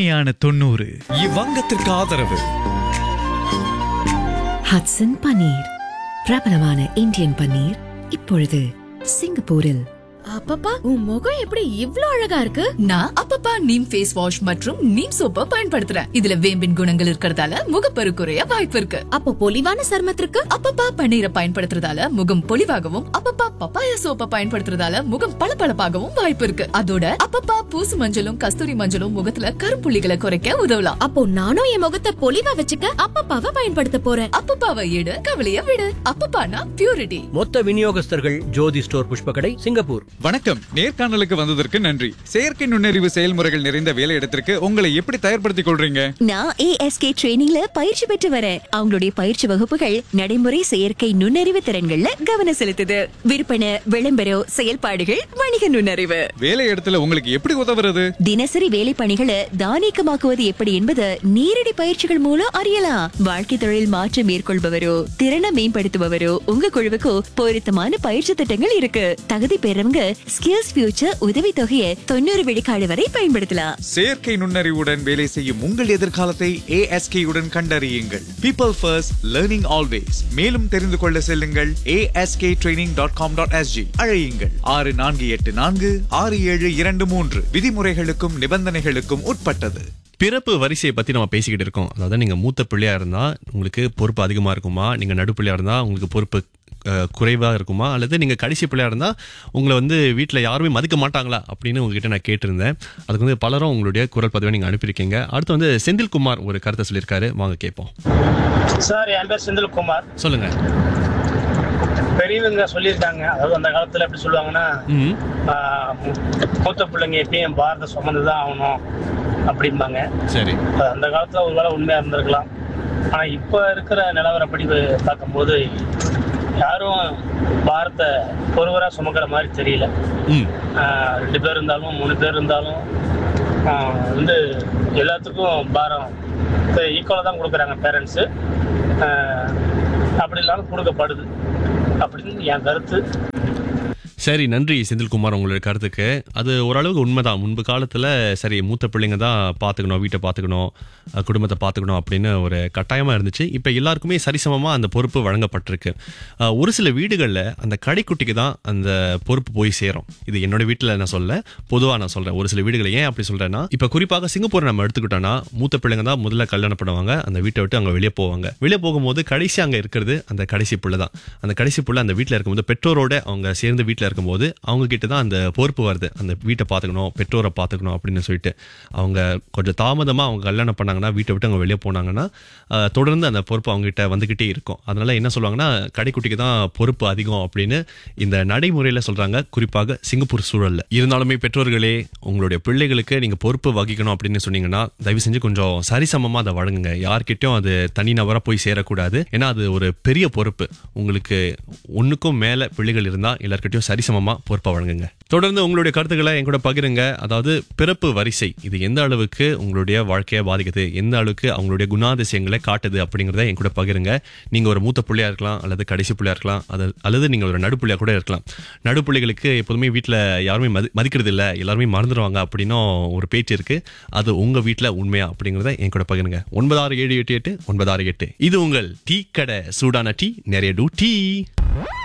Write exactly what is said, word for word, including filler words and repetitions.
இனிமையான தொண்ணூறு. இவ்வங்கத்திற்கு ஆதரவு ஹட்சன் பன்னீர், பிரபலமான இந்தியன் பன்னீர், இப்பொழுது சிங்கப்பூரில். அப்பப்பா, உன் முகம் எப்படி இவ்ளோ அழகா இருக்கு? நான் அப்பப்பா நீம் ஃபேஸ் வாஷ் மற்றும் நீம் சோப்பை பயன்படுத்துறேன். இதுல வேம்பின் குணங்கள் இருக்கறதால முகப்பரு குறைய வாய்ப்பு இருக்கு. அப்போ பொலிவான சருமத்திற்கு அப்பப்பா பன்னீரை பயன்படுத்துறதால முகம் பொலிவாகவும், அப்பப்பா பப்பாயா சோப்பை பயன்படுத்துறதால முகம் பளபளப்பாகவும் வாய்ப்பு இருக்கு. அதோட அப்பப்பா பூசு மஞ்சளும் கஸ்தூரி மஞ்சளும் முகத்துல கரும்புள்ளிகளை குறைக்க உதவலாம். அப்போ நானும் என் முகத்தை பொலிவா வச்சுக்க அப்பப்பாவை பயன்படுத்த போறேன். அப்பப்பாவை எடு, கவலைய விடு. அப்பப்பானா பியூரிட்டி. மொத்த விநியோகஸ்தர்கள் ஜோதி ஸ்டோர், புஷ்பகடை, சிங்கப்பூர். வணக்கம். நேர்காணலுக்கு வந்ததற்கு நன்றி. செயற்கை நுண்ணறிவு செயல்முறைகள் நிறைந்த வேலையிடத்திற்கு உங்களை எப்படி தயார்படுத்திக் கொள்றீங்க? நான் ஏ எஸ் கே ட்ரெயினிங்ல பயிற்சி பெற்று வரேன். அவங்களுடைய பயிற்சி வகுப்புகள் நடைமுறை செயற்கை நுண்ணறிவு திறன்கள்ல கவனம் செலுத்துது. விற்பனை, விளம்பரம், செயல்பாடுகள், வணிக நுண்ணறிவு. வேலையிடத்துல உங்களுக்கு எப்படி உதவுறது? தினசரி வேலை பணிகளை தானியக்கமாக்குவது எப்படி என்பது நேரடி பயிற்சிகள் மூலம் அறியலாம். வாழ்க்கை தொழில் மாற்றம் மேற்கொள்பவரோ, திறனை மேம்படுத்துபவரோ உங்க குழுவுக்கு பொருத்தமான பயிற்சி திட்டங்கள் இருக்கு. தகுதி பெறவங்க ஸ்கில்ஸ் ஃபியூச்சர் உதவி தொகையை தொண்ணூறு விழுக்காடு வரை பயன்படுத்தலாம். செயற்கை நுண்ணறிவுடன் வேலை செய்யும் உங்கள் எதிர்காலத்தை ஏ எஸ் கே உடன் கண்டறியுங்கள். People first, learning always. மேலும் தெரிந்து கொள்ள செல்லுங்கள் A S K training dot com dot S G. அழையுங்கள் ஆறு நான்கு எட்டு நான்கு ஆறு ஏழு இரண்டு மூன்று. விதிமுறைகளுக்கும் நிபந்தனைகளுக்கும் உட்பட்டது. பிறப்பு வரிசையை பத்தி நம்ம பேசிக்கிட்டு இருக்கோம். அதாவது நீங்க மூத்த பிள்ளையா இருந்தா உங்களுக்கு பொறுப்பு அதிகமா இருக்குமா, நீங்க நடுப்பிள்ளையா இருந்தா உங்களுக்கு பொறுப்பு குறைவா இருக்குமா, அல்லது நீங்க கடைசி பிள்ளையா இருந்தா உங்களை வந்து வீட்டுல யாருமே மதிக்க மாட்டாங்களா அப்படின்னு உங்ககிட்ட நான் கேட்டிருந்தேன். அதுக்கு வந்து பலரும் உங்களுடைய குரல் பதிவை நீங்க அனுப்பியிருக்கீங்க. அடுத்து வந்து செந்தில்குமார் ஒரு கருத்தை சொல்லியிருக்காரு, வாங்க கேட்போம். சார், என் பேர் செந்தில்குமார். சொல்லுங்க. பெரியவங்க சொல்லியிருக்காங்க, அதாவது அந்த காலத்துல எப்படி சொல்லுவாங்கன்னா, மூத்த பிள்ளைங்க எப்பயும் பாரத சுமந்துதான் ஆகணும் அப்படிம்பாங்க. சரி, அந்த காலத்துல ஒருவேளை உண்மையா இருந்திருக்கலாம். ஆனா இப்ப இருக்கிற நிலவரப்படி பார்க்கும்போது யாரும் பாரத்தை ஒருவரா சுமக்கிற மாதிரி தெரியல. ரெண்டு பேர் இருந்தாலும் மூணு பேர் இருந்தாலும் வந்து எல்லாத்துக்கும் பாரம் ஈக்குவலா தான் கொடுக்குறாங்க பேரண்ட்ஸு. அப்படி இல்லாமல் கொடுக்கப்படுது அப்படின்னு என் கருத்து. சரி, நன்றி செந்தில்குமார் உங்களுடைய கருத்துக்கு. அது ஓரளவுக்கு உண்மைதான். முன்பு காலத்தில் சரி மூத்த பிள்ளைங்க தான் பார்த்துக்கணும், வீட்டை பார்த்துக்கணும், குடும்பத்தை பார்த்துக்கணும் அப்படின்னு ஒரு கட்டாயமாக இருந்துச்சு. இப்போ எல்லாருக்குமே சரிசமமாக அந்த பொறுப்பு வழங்கப்பட்டிருக்கு. ஒரு சில வீடுகளில் அந்த கடைக்குட்டிக்கு தான் அந்த பொறுப்பு போய் சேரும். இது என்னோட வீட்டில் நான் சொல்ல, பொதுவாக நான் சொல்கிறேன். ஒரு சில வீடுகளை ஏன் அப்படி சொல்கிறேன்னா, இப்போ குறிப்பாக சிங்கப்பூரை நம்ம எடுத்துக்கிட்டோன்னா மூத்த பிள்ளைங்க தான் முதல்ல கல்யாணம் பண்ணுவாங்க, அந்த வீட்டை விட்டு அங்கே வெளியே போவாங்க. வெளியே போகும்போது கடைசி அங்கே இருக்கிறது அந்த கடைசி பிள்ளை தான். அந்த கடைசி பிள்ளை அந்த வீட்டில் இருக்கும்போது பெற்றோரோட அவங்க சேர்ந்து வீட்டில் இருக்கும்போது அவங்க கிட்ட தான் அந்த பொறுப்பு வருது. அந்த வீட்டை பார்த்துக்கணும், பெற்றோரை பார்த்துக்கணும் அப்படின்னு சொல்லிட்டு அவங்க கொஞ்சம் தாமதமாக அவங்க கல்யாணம் பண்ணாங்கன்னா, வீட்டை விட்டு அவங்க வெளியே போனாங்கன்னா தொடர்ந்து அந்த பொறுப்பு அவங்க கிட்ட வந்துகிட்டே இருக்கும். அதனால என்ன சொல்லுவாங்கன்னா, கடைக்குட்டிக்கு தான் பொறுப்பு அதிகம் அப்படின்னு இந்த நடைமுறையில சொல்றாங்க, குறிப்பாக சிங்கப்பூர் சூழல்ல. இருந்தாலுமே பெற்றோர்களே, உங்களுடைய பிள்ளைகளுக்கு நீங்க பொறுப்பு வகிக்கணும் அப்படின்னு சொன்னீங்கன்னா தயவு செஞ்சு கொஞ்சம் சரிசமமா அதை வழங்குங்க. யார்கிட்டயும் அது தனிநபரா போய் சேரக்கூடாது. ஏன்னா அது ஒரு பெரிய பொறுப்பு. உங்களுக்கு ஒன்னுக்கும் மேல பிள்ளைகள் இருந்தா எல்லார்கிட்டயும் சரிசமமா பொறுப்பை வழங்குங்க. தொடர்ந்து உங்களுடைய கருத்துக்களை என் கூட பகிருங்க. அதாவது பிறப்பு வரிசை இது எந்த அளவுக்கு உங்களுடைய வாழ்க்கையை பாதிக்குது, எந்த அளவுக்கு அவங்களுடைய குணாதிசயங்களை காட்டுது அப்படிங்கிறத என் கூட பகிருங்க. நீங்க ஒரு மூத்த பிள்ளையா இருக்கலாம், அல்லது கடைசி பிள்ளையா இருக்கலாம், அது அல்லது நீங்க ஒரு நடுப்புள்ளையா கூட இருக்கலாம். நடுப்புள்ளைகளுக்கு எப்போதுமே வீட்டில் யாருமே மதி மதிக்கிறது இல்லை, எல்லாருமே மறந்துடுவாங்க அப்படின்னும் ஒரு பேச்சு இருக்கு. அது உங்க வீட்டில் உண்மையா அப்படிங்கிறத என் கூட பகிருங்க. ஒன்பது ஆறு ஏழு எட்டு எட்டு ஒன்பது ஆறு எட்டு. இது உங்கள் டீ கடை. சூடான டீ, நிறைய டூ டீ.